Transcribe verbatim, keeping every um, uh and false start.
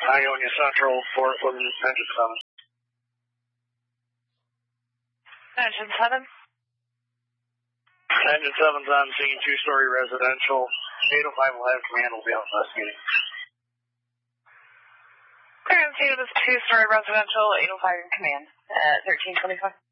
Ionia Central, Fort Wood, Engine seven. Engine seven. Engine seven's on scene, two-story residential. eight oh five will have command, will be out investigating. Clearance unit is two-story residential, eight oh five in command at thirteen twenty-five.